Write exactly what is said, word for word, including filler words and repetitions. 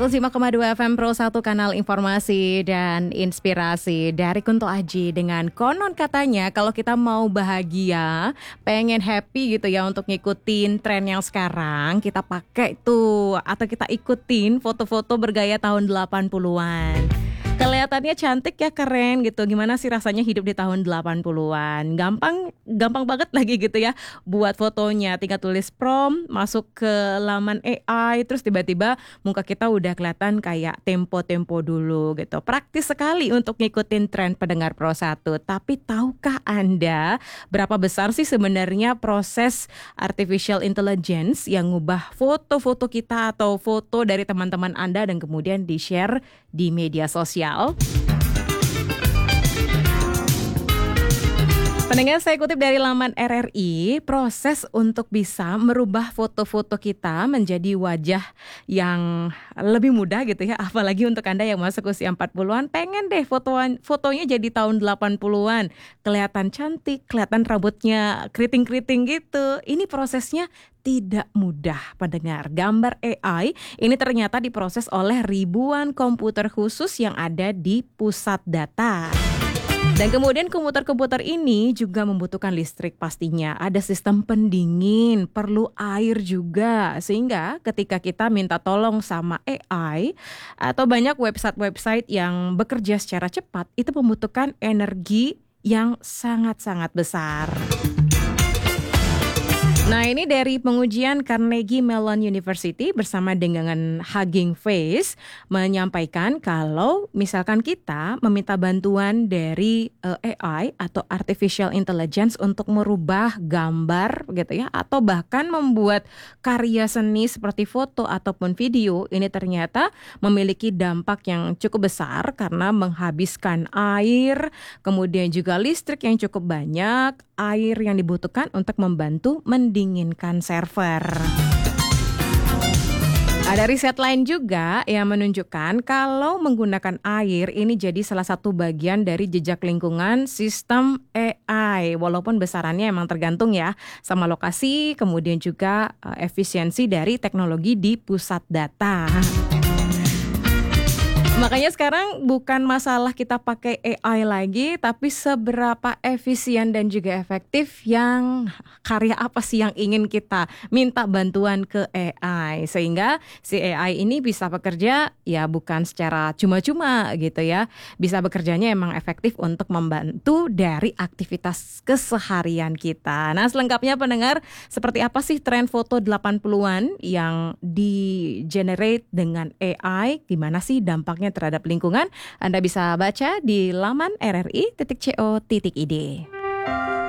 seratus lima koma dua F M Pro satu, kanal informasi dan inspirasi dari Kunto Aji dengan konon katanya kalau kita mau bahagia, pengen happy gitu ya untuk ngikutin tren yang sekarang, kita pakai tuh atau kita ikutin foto-foto bergaya tahun delapan puluhan. Kelihatannya cantik ya, keren gitu. Gimana sih rasanya hidup di tahun delapan puluhan? Gampang, gampang banget lagi gitu ya buat fotonya. Tinggal tulis prompt, masuk ke laman A I, terus tiba-tiba muka kita udah kelihatan kayak tempo-tempo dulu gitu. Praktis sekali untuk ngikutin tren pendengar Pro satu. Tapi tahukah Anda berapa besar sih sebenarnya proses artificial intelligence yang ngubah foto-foto kita atau foto dari teman-teman Anda dan kemudian di-share di media sosial? Pendengar, saya kutip dari laman R R I, proses untuk bisa merubah foto-foto kita menjadi wajah yang lebih mudah gitu ya, apalagi untuk Anda yang masuk usia empat puluhan, pengen deh fotoan, fotonya jadi tahun delapan puluhan, kelihatan cantik, kelihatan rambutnya keriting-keriting gitu. Ini prosesnya tidak mudah, pendengar. Gambar A I ini ternyata diproses oleh ribuan komputer khusus yang ada di pusat data. Dan kemudian komputer-komputer ini juga membutuhkan listrik pastinya. Ada sistem pendingin, perlu air juga. Sehingga ketika kita minta tolong sama A I atau banyak website-website yang bekerja secara cepat, itu membutuhkan energi yang sangat-sangat besar. Nah, ini dari pengujian Carnegie Mellon University bersama dengan Hugging Face menyampaikan kalau misalkan kita meminta bantuan dari uh, A I atau Artificial Intelligence untuk merubah gambar gitu ya, atau bahkan membuat karya seni seperti foto ataupun video, ini ternyata memiliki dampak yang cukup besar karena menghabiskan air, kemudian juga listrik yang cukup banyak, air yang dibutuhkan untuk membantu mendinginkan server. Ada riset lain juga yang menunjukkan kalau menggunakan air ini jadi salah satu bagian dari jejak lingkungan sistem A I. Walaupun besarannya emang tergantung ya sama lokasi, kemudian juga efisiensi dari teknologi di pusat data. Makanya sekarang bukan masalah kita pakai A I lagi, tapi seberapa efisien dan juga efektif yang karya apa sih yang ingin kita minta bantuan ke A I. Sehingga si A I ini bisa bekerja ya bukan secara cuma-cuma gitu ya. Bisa bekerjanya emang efektif untuk membantu dari aktivitas keseharian kita. Nah, selengkapnya pendengar, seperti apa sih tren foto delapan puluhan yang di-generate dengan A I? Gimana sih dampaknya terhadap lingkungan? Anda bisa baca di laman r r i titik co titik i d.